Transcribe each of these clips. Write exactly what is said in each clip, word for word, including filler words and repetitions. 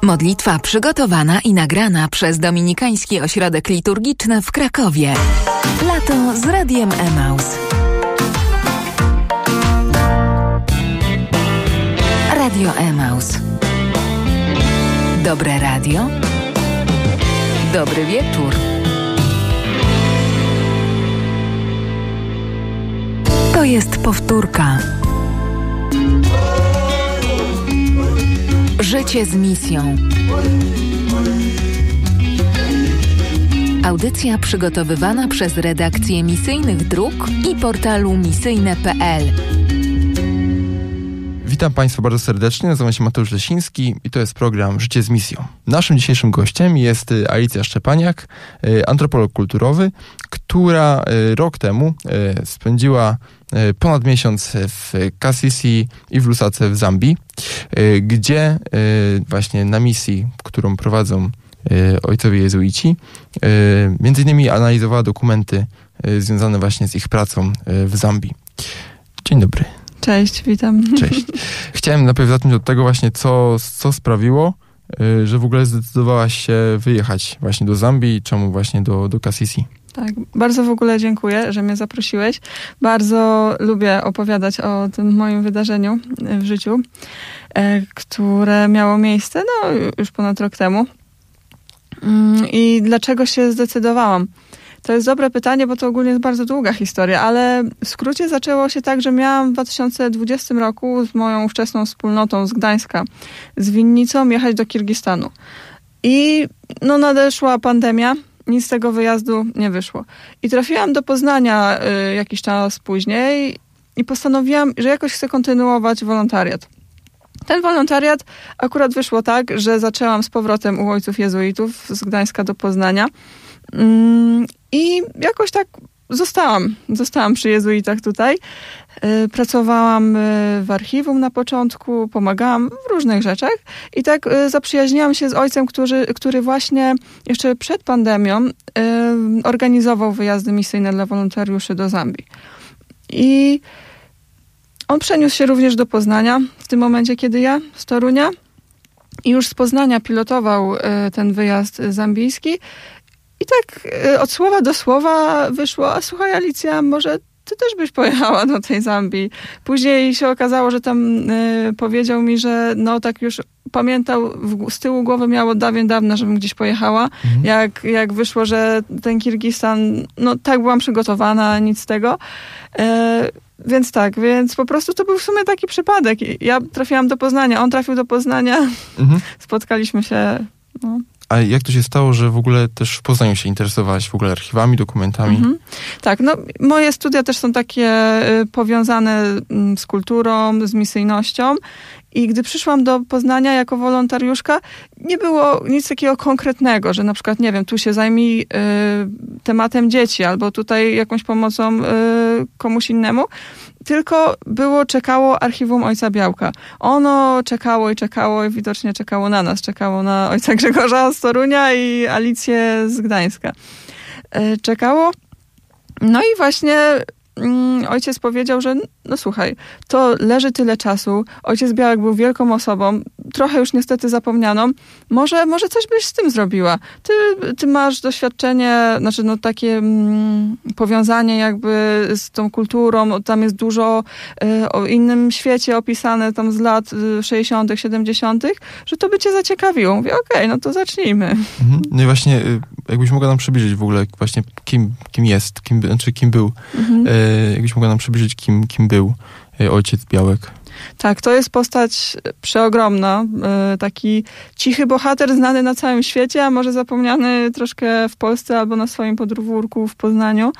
Modlitwa przygotowana i nagrana przez Dominikański Ośrodek Liturgiczny w Krakowie. Lato z Radiem Emaus. Radio Emaus. Dobre radio. Dobry wieczór. To jest powtórka. Życie z misją. Audycja przygotowywana przez redakcję Misyjnych Dróg i portalu misyjne kropka pe el. Witam Państwa bardzo serdecznie, nazywam się Mateusz Lesiński i to jest program Życie z misją. Naszym dzisiejszym gościem jest Alicja Szczepaniak, antropolog kulturowy, która rok temu spędziła ponad miesiąc w Kasisi i w Lusatce w Zambii, gdzie właśnie na misji, którą prowadzą ojcowie jezuici, między innymi analizowała dokumenty związane właśnie z ich pracą w Zambii. Dzień dobry. Cześć, witam. Cześć. Chciałem najpierw zacząć od tego właśnie, co, co sprawiło, że w ogóle zdecydowałaś się wyjechać właśnie do Zambii, czemu właśnie do, do Kasisi. Tak, bardzo w ogóle dziękuję, że mnie zaprosiłeś. Bardzo lubię opowiadać o tym moim wydarzeniu w życiu, które miało miejsce no, już ponad rok temu. I dlaczego się zdecydowałam? To jest dobre pytanie, bo to ogólnie jest bardzo długa historia, ale w skrócie zaczęło się tak, że miałam w dwa tysiące dwudziestym roku z moją ówczesną wspólnotą z Gdańska, z winnicą jechać do Kirgistanu. I no nadeszła pandemia, nic z tego wyjazdu nie wyszło. I trafiłam do Poznania y, jakiś czas później i postanowiłam, że jakoś chcę kontynuować wolontariat. Ten wolontariat akurat wyszło tak, że zaczęłam z powrotem u ojców jezuitów z Gdańska do Poznania. I jakoś tak zostałam. Zostałam przy jezuitach tutaj. Pracowałam w archiwum na początku, pomagałam w różnych rzeczach i tak zaprzyjaźniłam się z ojcem, który, który właśnie jeszcze przed pandemią organizował wyjazdy misyjne dla wolontariuszy do Zambii. I on przeniósł się również do Poznania w tym momencie, kiedy ja z Torunia i już z Poznania pilotował ten wyjazd zambijski. I tak od słowa do słowa wyszło, a słuchaj Alicja, może ty też byś pojechała do tej Zambii. Później się okazało, że tam y, powiedział mi, że no tak już pamiętał, w, z tyłu głowy miał od dawien dawna, żebym gdzieś pojechała. Mhm. Jak, jak wyszło, że ten Kirgistan, no tak byłam przygotowana, nic z tego. Y, więc tak, więc po prostu to był w sumie taki przypadek. Ja trafiłam do Poznania, on trafił do Poznania, mhm. Spotkaliśmy się, no. A jak to się stało, że w ogóle też w Poznaniu się interesowałaś w ogóle archiwami, dokumentami? Mhm. Tak, no moje studia też są takie y, powiązane y, z kulturą, z misyjnością. I gdy przyszłam do Poznania jako wolontariuszka, nie było nic takiego konkretnego, że na przykład, nie wiem, tu się zajmij y, tematem dzieci, albo tutaj jakąś pomocą y, komuś innemu. Tylko było, czekało archiwum ojca Białka. Ono czekało i czekało i widocznie czekało na nas. Czekało na ojca Grzegorza z Torunia i Alicję z Gdańska. Y, czekało. No i właśnie mm, ojciec powiedział, że no słuchaj, to leży tyle czasu. Ojciec Białek był wielką osobą, trochę już niestety zapomnianą. Może, może coś byś z tym zrobiła. Ty, ty masz doświadczenie, znaczy no takie mm, powiązanie jakby z tą kulturą. Tam jest dużo y, o innym świecie opisane tam z lat sześćdziesiątych, siedemdziesiątych, że to by cię zaciekawiło. Mówię, okej, okay, no to zacznijmy. Mhm. No i właśnie jakbyś mogła nam przybliżyć w ogóle właśnie kim, kim jest, kim, znaczy kim był. Mhm. Y, jakbyś mogła nam przybliżyć kim, kim był ojciec Białek. Tak, to jest postać przeogromna. Taki cichy bohater, znany na całym świecie, a może zapomniany troszkę w Polsce albo na swoim podwórku w Poznaniu.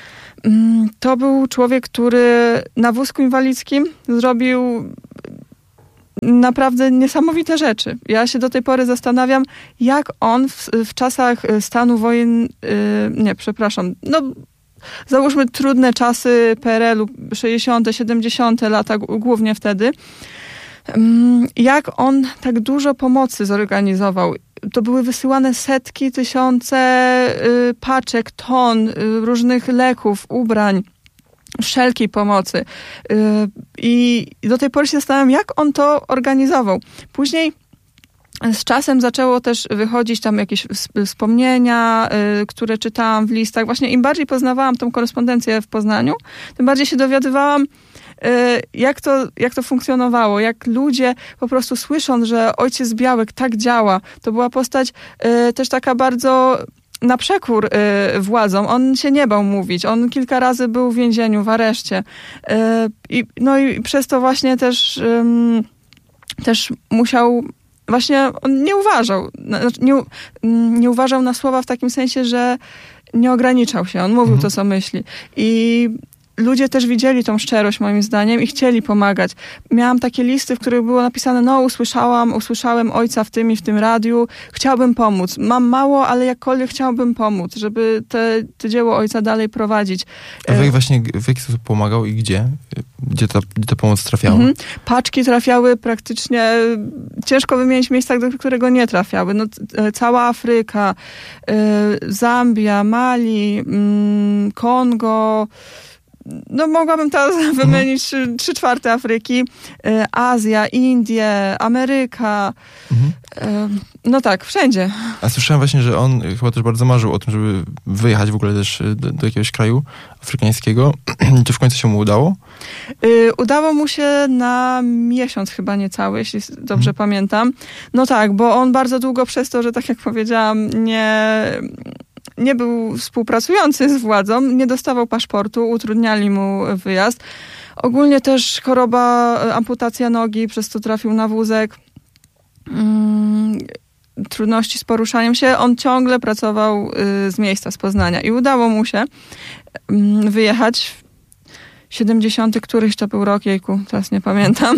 To był człowiek, który na wózku inwalidzkim zrobił naprawdę niesamowite rzeczy. Ja się do tej pory zastanawiam, jak on w, w czasach stanu wojen... Nie, przepraszam. No, załóżmy trudne czasy P R L-u, sześćdziesiąte, siedemdziesiąte lata, głównie wtedy. Jak on tak dużo pomocy zorganizował. To były wysyłane setki, tysiące paczek, ton różnych leków, ubrań, wszelkiej pomocy. I do tej pory się zastanawiam, jak on to organizował. Później z czasem zaczęło też wychodzić tam jakieś wspomnienia, y, które czytałam w listach. Właśnie im bardziej poznawałam tą korespondencję w Poznaniu, tym bardziej się dowiadywałam, y, jak to, jak to funkcjonowało, jak ludzie po prostu słysząc, że ojciec Białek tak działa, to była postać y, też taka bardzo na przekór y, władzom. On się nie bał mówić. On kilka razy był w więzieniu, w areszcie. Y, i, no i przez to właśnie też, y, też musiał właśnie on nie uważał, nie, nie uważał na słowa w takim sensie, że nie ograniczał się. On mówił mhm. to, co myśli. I ludzie też widzieli tą szczerość, moim zdaniem, i chcieli pomagać. Miałam takie listy, w których było napisane, no usłyszałam, usłyszałem ojca w tym i w tym radiu, chciałbym pomóc. Mam mało, ale jakkolwiek chciałbym pomóc, żeby te, te dzieło ojca dalej prowadzić. A w, jak właśnie, w jaki sposób pomagał i gdzie? Gdzie ta, gdzie ta pomoc trafiała? Mhm. Paczki trafiały praktycznie, ciężko wymienić miejsca, do którego nie trafiały. No, cała Afryka, Zambia, Mali, Kongo. No mogłabym teraz mhm. wymienić trzy czwarte Afryki, Azja, Indie, Ameryka. Mhm. No tak, wszędzie. A słyszałem właśnie, że on chyba też bardzo marzył o tym, żeby wyjechać w ogóle też do, do jakiegoś kraju afrykańskiego. Czy w końcu się mu udało? Udało mu się na miesiąc chyba niecały, jeśli dobrze mhm. pamiętam. No tak, bo on bardzo długo przez to, że tak jak powiedziałam, nie... nie był współpracujący z władzą, nie dostawał paszportu, utrudniali mu wyjazd. Ogólnie też choroba, amputacja nogi, przez to trafił na wózek. Hmm, trudności z poruszaniem się. On ciągle pracował z miejsca, z Poznania i udało mu się wyjechać. siedemdziesiąty któryś to był rok, jejku, teraz nie pamiętam.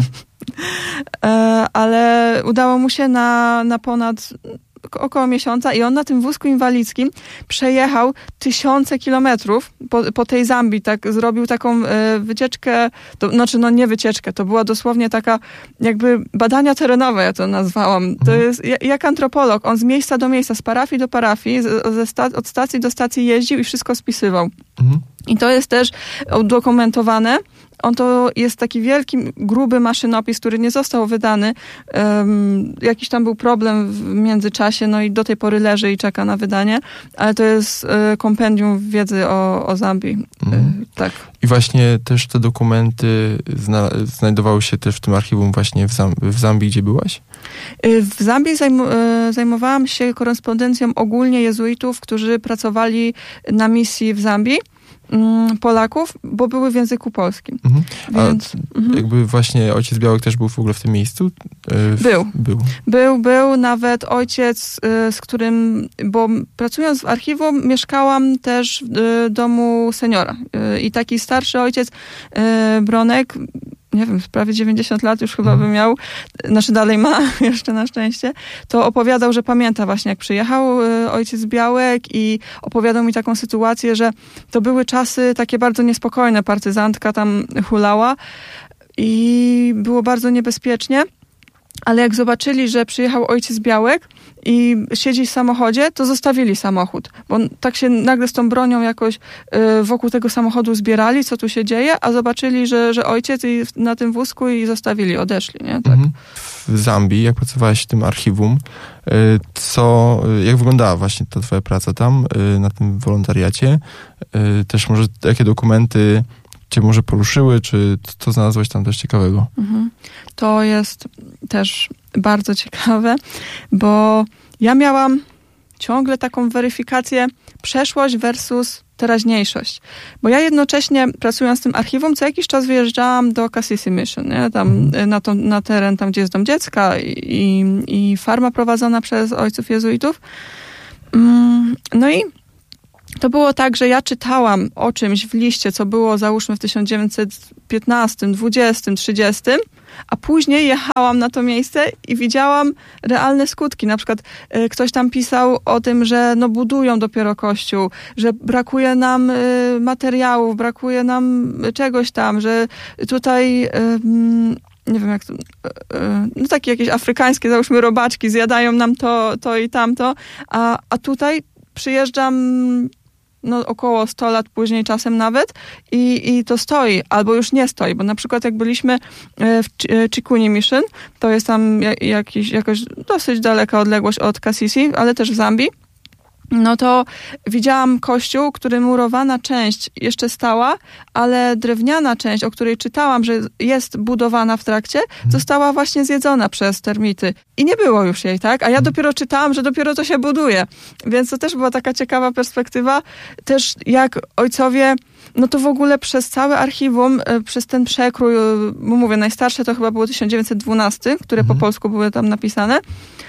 Ale udało mu się na, na ponad około miesiąca i on na tym wózku inwalidzkim przejechał tysiące kilometrów po, po tej Zambii, tak zrobił taką y, wycieczkę, to, znaczy no nie wycieczkę, to była dosłownie taka jakby badania terenowe, ja to nazwałam. Mhm. To jest jak antropolog, on z miejsca do miejsca, z parafii do parafii, z, ze sta- od stacji do stacji jeździł i wszystko spisywał. Mhm. I to jest też udokumentowane. On to jest taki wielki, gruby maszynopis, który nie został wydany. Um, jakiś tam był problem w międzyczasie, no i do tej pory leży i czeka na wydanie, ale to jest e, kompendium wiedzy o, o Zambii. Mm. E, tak. I właśnie też te dokumenty zna- znajdowały się też w tym archiwum właśnie w, Zam- w Zambii, gdzie byłaś? W Zambii zajm- zajmowałam się korespondencją ogólnie jezuitów, którzy pracowali na misji w Zambii. Polaków, bo były w języku polskim. Mhm. Więc, A mhm. jakby właśnie ojciec Białek też był w ogóle w tym miejscu? W, był. był. Był, był. Nawet ojciec, z którym, bo pracując w archiwum, mieszkałam też w domu seniora. I taki starszy ojciec, Bronek, nie wiem, prawie dziewięćdziesiąt lat już chyba by miał, znaczy dalej ma jeszcze na szczęście, to opowiadał, że pamięta właśnie jak przyjechał y, ojciec Białek i opowiadał mi taką sytuację, że to były czasy takie bardzo niespokojne, partyzantka tam hulała i było bardzo niebezpiecznie. Ale jak zobaczyli, że przyjechał ojciec Białek i siedzi w samochodzie, to zostawili samochód. Bo tak się nagle z tą bronią jakoś y, wokół tego samochodu zbierali, co tu się dzieje, a zobaczyli, że, że ojciec i na tym wózku i zostawili, odeszli. Nie? Tak. Mhm. W Zambii, jak pracowałaś w tym archiwum, y, co, jak wyglądała właśnie ta twoja praca tam, y, na tym wolontariacie? Y, też może jakie dokumenty cię może poruszyły, czy co znalazłeś tam też ciekawego? Mhm. To jest też bardzo ciekawe, bo ja miałam ciągle taką weryfikację przeszłość versus teraźniejszość. Bo ja jednocześnie pracując w tym archiwum, co jakiś czas wyjeżdżałam do Assisi Mission, nie? Tam, mhm. na, to, na teren, tam gdzie jest dom dziecka i, i farma prowadzona przez ojców jezuitów. No i to było tak, że ja czytałam o czymś w liście, co było załóżmy w tysiąc dziewięćset piętnastym, dwudziestym, trzydziestym, a później jechałam na to miejsce i widziałam realne skutki. Na przykład y, ktoś tam pisał o tym, że no budują dopiero kościół, że brakuje nam y, materiałów, brakuje nam czegoś tam, że tutaj... Y, nie wiem jak to, no takie jakieś afrykańskie, załóżmy robaczki, zjadają nam to, to i tamto, a, a tutaj przyjeżdżam no około sto lat później czasem nawet i, i to stoi, albo już nie stoi, bo na przykład jak byliśmy w Chikuni Mission, to jest tam jakiś, jakoś dosyć daleka odległość od Kasisi, ale też w Zambii, no to widziałam kościół, który murowana część jeszcze stała, ale drewniana część, o której czytałam, że jest budowana w trakcie, została właśnie zjedzona przez termity. I nie było już jej, tak? A ja dopiero czytałam, że dopiero to się buduje. Więc to też była taka ciekawa perspektywa. Też jak ojcowie, no to w ogóle przez całe archiwum, przez ten przekrój, bo mówię, najstarsze to chyba było tysiąc dziewięćset dwunasty, które mhm. po polsku były tam napisane,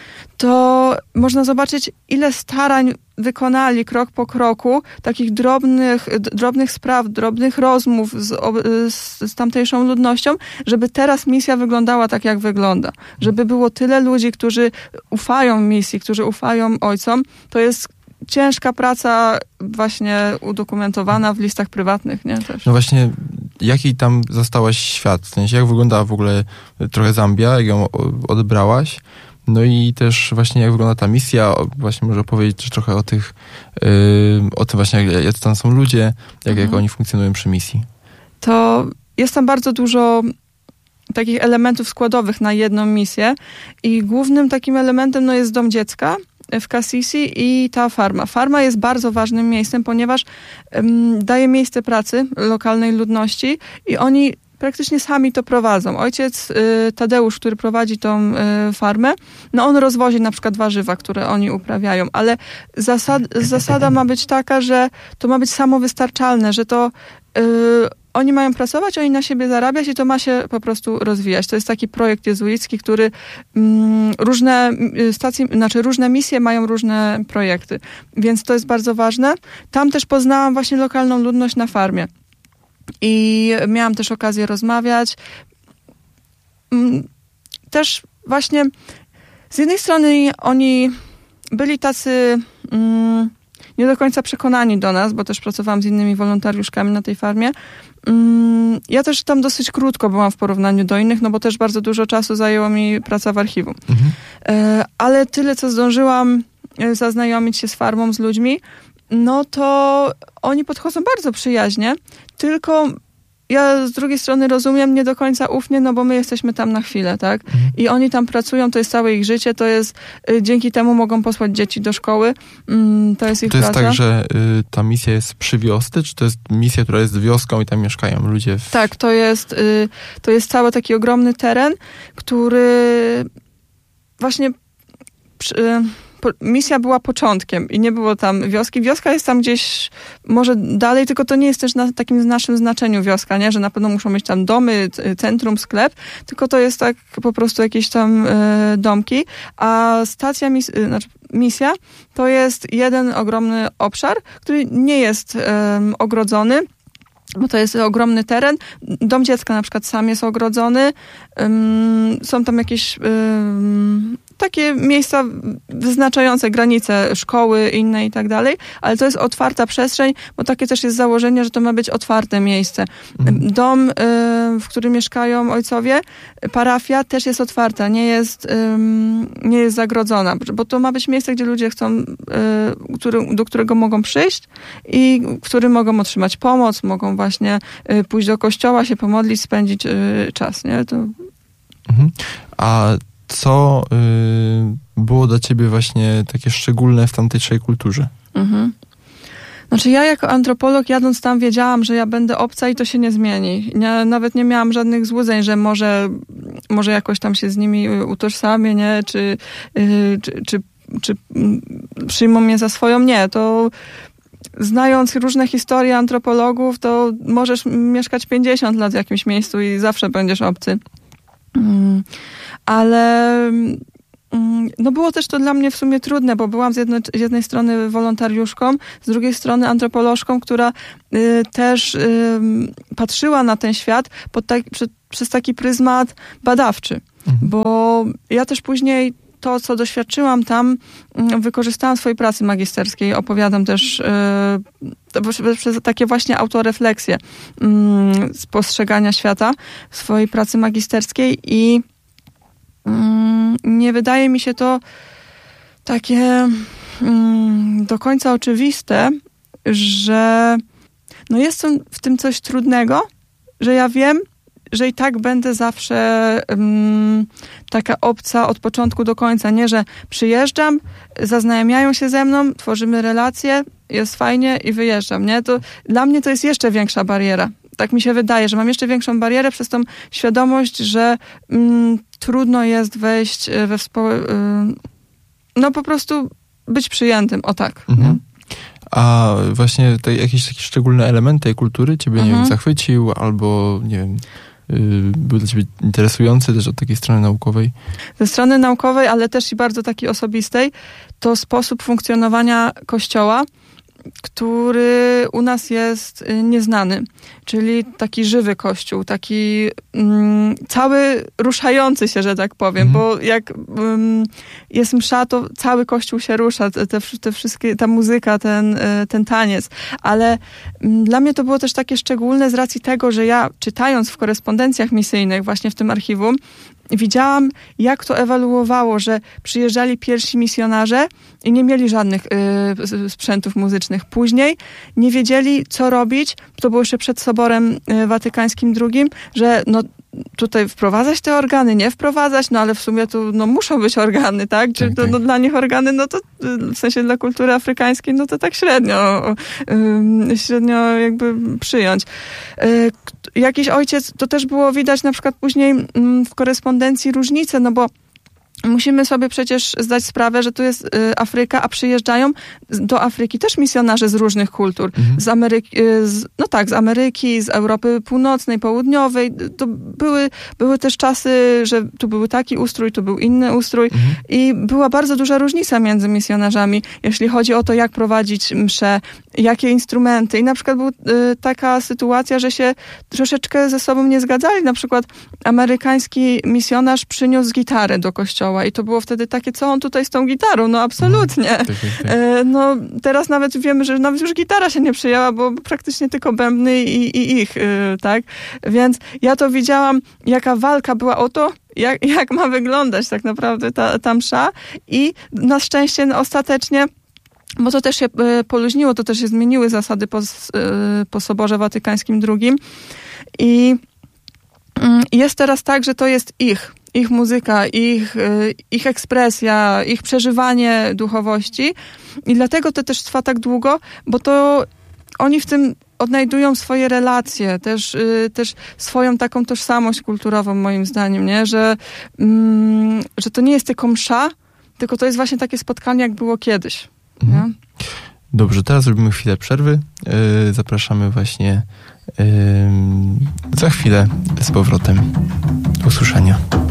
to można zobaczyć, ile starań wykonali krok po kroku, takich drobnych, drobnych spraw, drobnych rozmów z, z, z tamtejszą ludnością, żeby teraz misja wyglądała tak, jak wygląda. Żeby było tyle ludzi, którzy ufają misji, którzy ufają ojcom. To jest ciężka praca właśnie udokumentowana w listach prywatnych, nie? Też. No właśnie, jaki tam zastałaś świat? W sensie, jak wyglądała w ogóle trochę Zambia, jak ją odebrałaś? No i też właśnie jak wygląda ta misja, właśnie może opowiedzieć trochę o tych, yy, o tym właśnie, jak, jak tam są ludzie, jak, mhm. jak oni funkcjonują przy misji. To jest tam bardzo dużo takich elementów składowych na jedną misję i głównym takim elementem no, jest dom dziecka w Kasisi i ta farma. Farma jest bardzo ważnym miejscem, ponieważ um, daje miejsce pracy lokalnej ludności i oni praktycznie sami to prowadzą. Ojciec y, Tadeusz, który prowadzi tą y, farmę, no on rozwozi na przykład warzywa, które oni uprawiają, ale zasad, zasada ma być taka, że to ma być samowystarczalne, że to y, oni mają pracować, oni na siebie zarabiać i to ma się po prostu rozwijać. To jest taki projekt jezuicki, który mm, różne stacje, znaczy różne misje mają różne projekty, więc to jest bardzo ważne. Tam też poznałam właśnie lokalną ludność na farmie. I miałam też okazję rozmawiać. Też właśnie z jednej strony oni byli tacy mm, nie do końca przekonani do nas, bo też pracowałam z innymi wolontariuszkami na tej farmie. Mm, ja też tam dosyć krótko byłam w porównaniu do innych, no bo też bardzo dużo czasu zajęła mi praca w archiwum. Mhm. E, ale tyle, co zdążyłam zaznajomić się z farmą, z ludźmi, no to oni podchodzą bardzo przyjaźnie, tylko ja z drugiej strony rozumiem nie do końca ufnie, no bo my jesteśmy tam na chwilę, tak? Mhm. I oni tam pracują, to jest całe ich życie, to jest, y, dzięki temu mogą posłać dzieci do szkoły, y, to jest ich to praca. To jest tak, że y, ta misja jest przy wiosce, czy to jest misja, która jest wioską i tam mieszkają ludzie? W... Tak, to jest, y, to jest cały taki ogromny teren, który właśnie... Przy, y, misja była początkiem i nie było tam wioski. Wioska jest tam gdzieś może dalej, tylko to nie jest też na takim naszym znaczeniu wioska, nie? Że na pewno muszą mieć tam domy, centrum, sklep, tylko to jest tak po prostu jakieś tam y, domki, a stacja, mis- y, znaczy misja to jest jeden ogromny obszar, który nie jest y, ogrodzony, bo to jest ogromny teren. Dom dziecka na przykład sam jest ogrodzony. Um, są tam jakieś um, takie miejsca wyznaczające granice szkoły, inne i tak dalej, ale to jest otwarta przestrzeń, bo takie też jest założenie, że to ma być otwarte miejsce. Mhm. Dom, y, w którym mieszkają ojcowie, parafia też jest otwarta, nie jest, ym, nie jest zagrodzona, bo to ma być miejsce, gdzie ludzie chcą, y, który, do którego mogą przyjść i w którym mogą otrzymać pomoc, mogą właśnie y, pójść do kościoła, się pomodlić, spędzić y, czas, nie? To... Mhm. A co y, było dla ciebie właśnie takie szczególne w tamtejszej kulturze? Mhm. Znaczy ja jako antropolog jadąc tam wiedziałam, że ja będę obca i to się nie zmieni. Nie, nawet nie miałam żadnych złudzeń, że może, może jakoś tam się z nimi utożsamię, nie? Czy, yy, czy, czy, czy przyjmą mnie za swoją. Nie, to znając różne historie antropologów, to możesz mieszkać pięćdziesiąt lat w jakimś miejscu i zawsze będziesz obcy. Mm. Ale no było też to dla mnie w sumie trudne, bo byłam z, jedno, z jednej strony wolontariuszką, z drugiej strony antropolożką, która y, też y, patrzyła na ten świat pod tak, przy, przez taki pryzmat badawczy. Mhm. Bo ja też później to, co doświadczyłam tam, y, wykorzystałam w swojej pracy magisterskiej. Opowiadam też y, przez takie właśnie autorefleksje y, spostrzegania świata w swojej pracy magisterskiej i nie wydaje mi się to takie do końca oczywiste, że no jest w tym coś trudnego, że ja wiem, że i tak będę zawsze um, taka obca od początku do końca. Nie, że przyjeżdżam, zaznajamiają się ze mną, tworzymy relacje, jest fajnie i wyjeżdżam. Nie? To dla mnie to jest jeszcze większa bariera. Tak mi się wydaje, że mam jeszcze większą barierę przez tą świadomość, że um, trudno jest wejść we współ... Um, no po prostu być przyjętym, o tak. Mhm. A właśnie te jakieś takie szczególne elementy tej kultury ciebie, mhm. nie wiem, zachwycił albo, nie wiem, był dla ciebie interesujący też od takiej strony naukowej? Ze strony naukowej, ale też i bardzo takiej osobistej, to sposób funkcjonowania Kościoła, który u nas jest nieznany. Czyli taki żywy Kościół, taki mm, cały ruszający się, że tak powiem, mm. bo jak mm, jest msza, to cały Kościół się rusza, te, te wszystkie, ta muzyka, ten, ten taniec. Ale mm, dla mnie to było też takie szczególne z racji tego, że ja czytając w korespondencjach misyjnych, właśnie w tym archiwum, widziałam, jak to ewoluowało, że przyjeżdżali pierwsi misjonarze i nie mieli żadnych y, sprzętów muzycznych. Później nie wiedzieli, co robić. To było jeszcze przed Soborem y, Watykańskim drugim, że no tutaj wprowadzać te organy, nie wprowadzać, no ale w sumie tu no, muszą być organy, tak? Czy tak, to, tak. no, dla nich organy, no to w sensie dla kultury afrykańskiej, no to tak średnio, y, średnio jakby przyjąć. Y, jakiś ojciec, to też było widać na przykład później y, w korespondencji różnice, no bo musimy sobie przecież zdać sprawę, że tu jest y, Afryka, a przyjeżdżają do Afryki też misjonarze z różnych kultur. Mhm. Z Ameryki, y, z, no tak, z Ameryki, z Europy Północnej, Południowej. To były, były też czasy, że tu był taki ustrój, tu był inny ustrój mhm. i była bardzo duża różnica między misjonarzami, jeśli chodzi o to, jak prowadzić mszę, jakie instrumenty. I na przykład była y, taka sytuacja, że się troszeczkę ze sobą nie zgadzali. Na przykład amerykański misjonarz przyniósł gitarę do kościoła. I to było wtedy takie, co on tutaj z tą gitarą? No absolutnie. Tak, tak, tak. No teraz nawet wiemy, że nawet już gitara się nie przyjęła, bo praktycznie tylko bębny i, i ich, tak? Więc ja to widziałam, jaka walka była o to, jak, jak ma wyglądać tak naprawdę ta, ta msza i na szczęście no, ostatecznie bo to też się poluźniło, to też się zmieniły zasady po, po Soborze Watykańskim drugim i jest teraz tak, że to jest ich ich muzyka, ich, ich ekspresja, ich przeżywanie duchowości i dlatego to też trwa tak długo, bo to oni w tym odnajdują swoje relacje, też, też swoją taką tożsamość kulturową moim zdaniem, nie? Że, mm, że to nie jest tylko msza, tylko to jest właśnie takie spotkanie, jak było kiedyś. Mhm. Nie? Dobrze, teraz zrobimy chwilę przerwy. Yy, zapraszamy właśnie yy, za chwilę z powrotem. Do usłyszenia.